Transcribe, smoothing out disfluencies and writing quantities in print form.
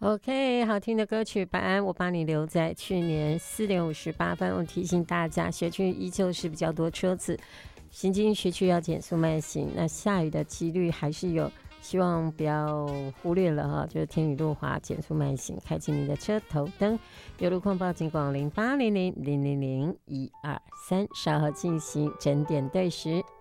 OK， 好听的歌曲，晚安。我把你留在去年4:58。我提醒大家，学区依旧是比较多车子，行经学区要减速慢行。那下雨的几率还是有，希望不要忽略了哈。就是天雨路滑，减速慢行，开启你的车头灯。有路况报警广0800000123，稍后进行整点对时。